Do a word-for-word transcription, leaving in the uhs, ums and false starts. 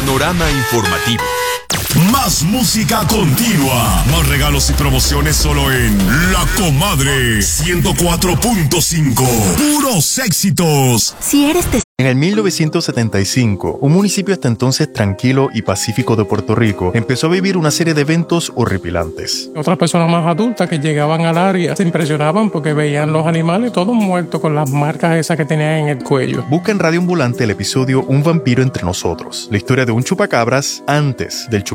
Panorama informativo. Más música continua. Más regalos y promociones solo en La Comadre ciento cuatro punto cinco. Puros éxitos. Si eres testigo. En el mil novecientos setenta y cinco, un municipio hasta entonces tranquilo y pacífico de Puerto Rico empezó a vivir una serie de eventos horripilantes. Otras personas más adultas que llegaban al área se impresionaban porque veían los animales todos muertos con las marcas esas que tenían en el cuello. Busca en Radio Ambulante el episodio Un vampiro entre nosotros, la historia de un chupacabras antes del chupacabras.